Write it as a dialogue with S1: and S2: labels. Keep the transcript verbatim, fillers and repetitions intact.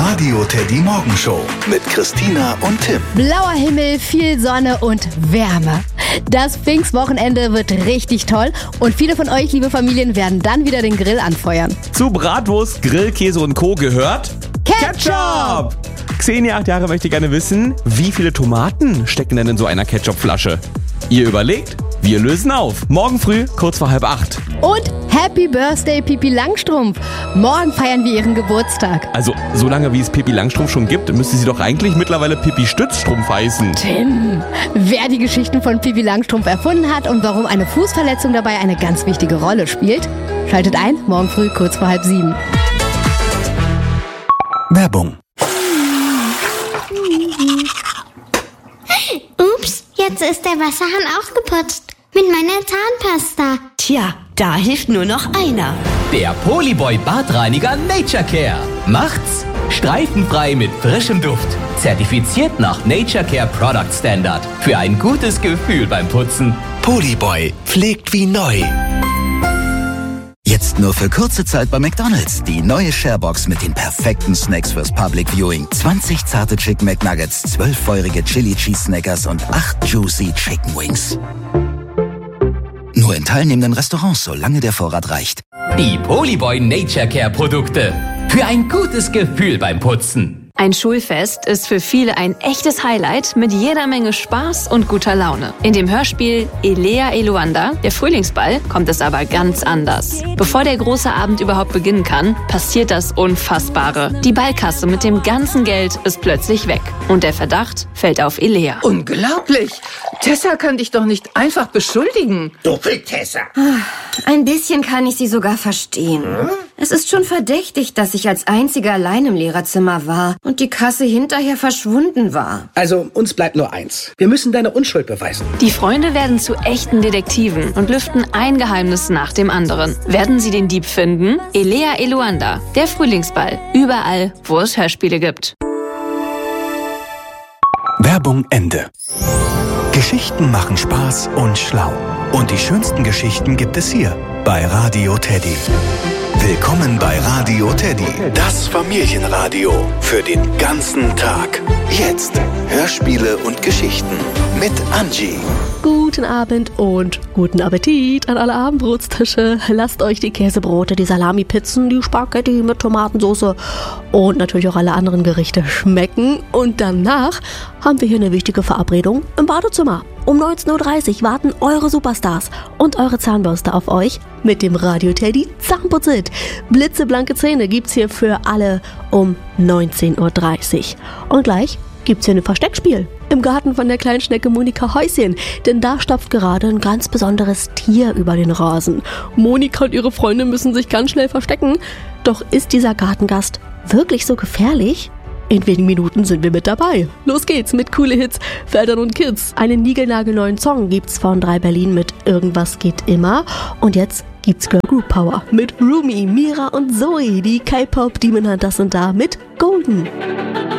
S1: Radio Teddy Morgenshow mit Christina und Tim.
S2: Blauer Himmel, viel Sonne und Wärme. Das Pfingstwochenende wird richtig toll und viele von euch, liebe Familien, werden dann wieder den Grill anfeuern.
S3: Zu Bratwurst, Grillkäse und Co. gehört
S2: Ketchup!
S3: Xenia, acht Jahre, möchte gerne wissen, wie viele Tomaten stecken denn in so einer Ketchupflasche? Ihr überlegt, wir lösen auf. Morgen früh, kurz vor halb acht.
S2: Und Happy Birthday, Pippi Langstrumpf. Morgen feiern wir ihren Geburtstag.
S3: Also, so lange wie es Pippi Langstrumpf schon gibt, müsste sie doch eigentlich mittlerweile Pippi Stützstrumpf heißen.
S2: Tim, wer die Geschichten von Pippi Langstrumpf erfunden hat und warum eine Fußverletzung dabei eine ganz wichtige Rolle spielt, schaltet ein, morgen früh, kurz vor halb sieben.
S1: Werbung.
S4: Ups, jetzt ist der Wasserhahn ausgeputzt. Mit meiner Zahnpasta.
S5: Tja, da hilft nur noch einer.
S6: Der Polyboy Badreiniger Nature Care. Macht's streifenfrei mit frischem Duft. Zertifiziert nach Nature Care Product Standard. Für ein gutes Gefühl beim Putzen.
S1: Polyboy pflegt wie neu. Jetzt nur für kurze Zeit bei McDonald's. Die neue Sharebox mit den perfekten Snacks fürs Public Viewing. zwanzig zarte Chicken McNuggets, zwölf feurige Chili Cheese Snackers und acht Juicy Chicken Wings. Nur in teilnehmenden Restaurants, solange der Vorrat reicht.
S6: Die Polyboy Nature Care Produkte. Für ein gutes Gefühl beim Putzen.
S7: Ein Schulfest ist für viele ein echtes Highlight mit jeder Menge Spaß und guter Laune. In dem Hörspiel Elea Eluanda, der Frühlingsball, kommt es aber ganz anders. Bevor der große Abend überhaupt beginnen kann, passiert das Unfassbare. Die Ballkasse mit dem ganzen Geld ist plötzlich weg und der Verdacht fällt auf Elea.
S8: Unglaublich! Tessa kann dich doch nicht einfach beschuldigen.
S9: Doppel-Tessa.
S10: Ein bisschen kann ich sie sogar verstehen. Hm? Es ist schon verdächtig, dass ich als Einzige allein im Lehrerzimmer war und die Kasse hinterher verschwunden war.
S9: Also, uns bleibt nur eins. Wir müssen deine Unschuld beweisen.
S7: Die Freunde werden zu echten Detektiven und lüften ein Geheimnis nach dem anderen. Werden sie den Dieb finden? Elea Eluanda, der Frühlingsball. Überall, wo es Hörspiele gibt.
S1: Werbung Ende. Geschichten machen Spaß und schlau. Und die schönsten Geschichten gibt es hier bei Radio Teddy. Willkommen bei Radio Teddy, das Familienradio für den ganzen Tag. Jetzt Hörspiele und Geschichten mit Angie.
S11: Guten Abend und guten Appetit an alle Abendbrotstische. Lasst euch die Käsebrote, die Salami-Pizzen, die Spaghetti mit Tomatensauce und natürlich auch alle anderen Gerichte schmecken. Und danach haben wir hier eine wichtige Verabredung im Badezimmer. Um neunzehn Uhr dreißig warten eure Superstars und eure Zahnbürste auf euch mit dem Radio Teddy Zahnputzit. Blitzeblanke Zähne gibt's hier für alle um neunzehn Uhr dreißig. Und gleich gibt's hier ein Versteckspiel im Garten von der kleinen Schnecke Monika Häuschen, denn da stapft gerade ein ganz besonderes Tier über den Rasen. Monika und ihre Freunde müssen sich ganz schnell verstecken. Doch ist dieser Gartengast wirklich so gefährlich? In wenigen Minuten sind wir mit dabei. Los geht's mit coole Hits für Eltern und Kids. Einen niegelnagelneuen Song gibt's von drei Berlin mit Irgendwas geht immer. Und jetzt gibt's Girl Group Power mit Rumi, Mira und Zoe. Die K-Pop Demon Hunters sind da mit Golden.